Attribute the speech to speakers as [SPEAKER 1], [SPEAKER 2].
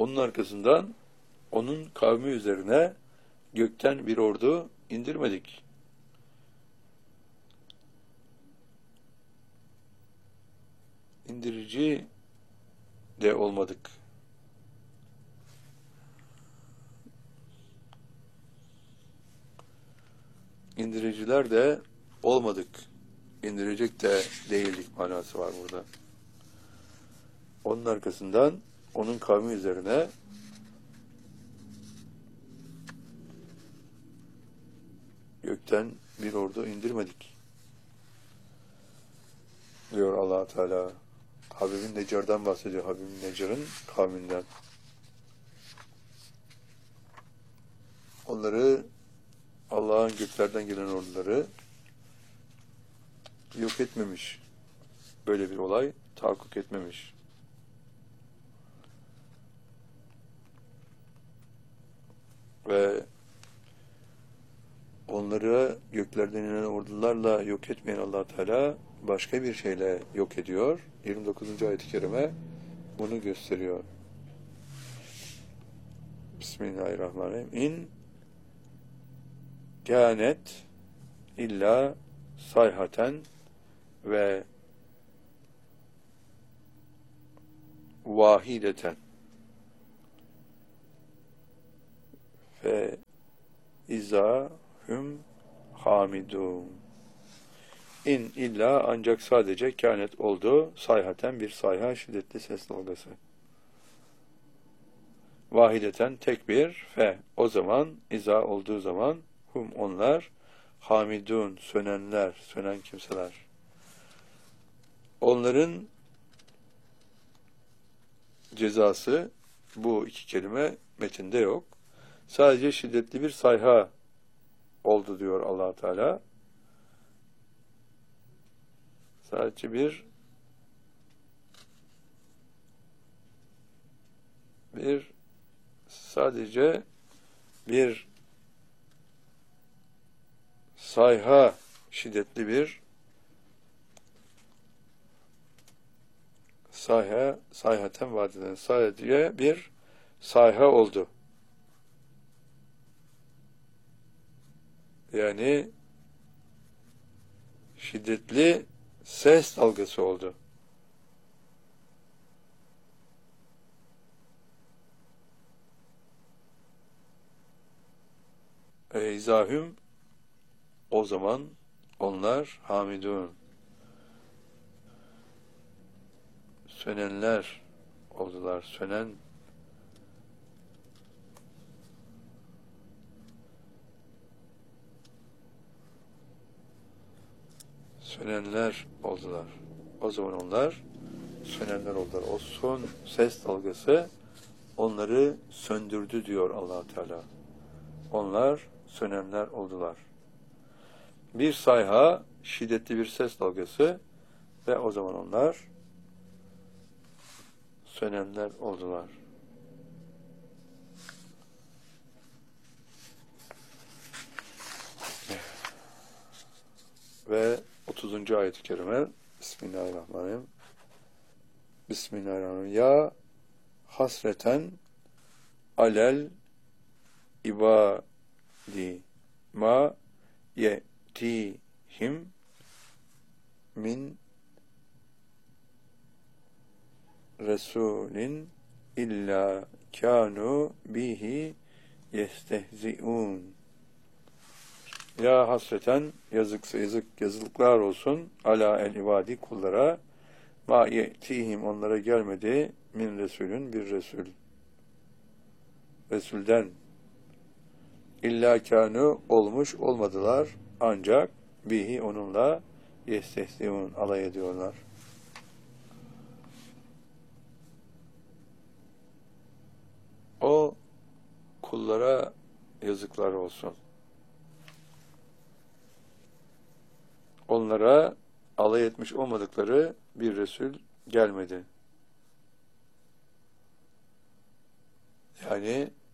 [SPEAKER 1] Onun arkasından onun kavmi üzerine gökten bir ordu indirmedik. İndirici de olmadık. İndiriciler de olmadık. İndirecek de değildik manası var burada. Onun arkasından onun kavmi üzerine gökten bir ordu indirmedik. Diyor Allah Teala. Habib-i Neccar'dan bahsediyor. Habib-i Neccar'ın kavminden. Onları, Allah'ın göklerden gelen orduları yok etmemiş. Böyle bir olay tahakkuk etmemiş. Ve onları göklerden inen ordularla yok etmeyen Allah Teala başka bir şeyle yok ediyor. 29. ayet-i kerime bunu gösteriyor. Bismillahirrahmanirrahim. İn kânet illa sayhaten ve vahideten ve izâ hüm hamidûn. İn illa ancak sadece kânet oldu. Sayhaten bir sayha, şiddetli ses dalgası. Vahideten tek bir fe. O zaman izâ olduğu zaman hum onlar hamidûn sönenler, sönen kimseler. Onların cezası bu iki kelime metinde yok. Sadece şiddetli bir sayha oldu diyor Allah Teala. Sadece sadece bir sayha, şiddetli bir sayha, sayhaten vadiden sadece bir sayha oldu. Yani şiddetli ses dalgası oldu. İzahüm o zaman onlar hamidun sönenler oldular. Sönenler oldular. O zaman onlar sönenler oldular. O son ses dalgası onları söndürdü diyor Allah Teala. Onlar sönenler oldular. Bir sayha, şiddetli bir ses dalgası ve o zaman onlar sönenler oldular. Ve 30. ayet-i kerime Bismillahirrahmanirrahim. Bismillahirrahmanirrahim. Ya hasreten alel ibadi ma yetihim min Resulin illa kanu bihi yestehzi'un. Ya hasreten yazıklar olsun ala el ibadi kullara ma yetihim onlara gelmedi min Resulün bir Resul. Resulden illa kanu olmuş olmadılar ancak bihi onunla yestehzi'un alay ediyorlar. O kullara yazıklar olsun. Onlara alay etmiş olmadıkları bir Resul gelmedi. Yani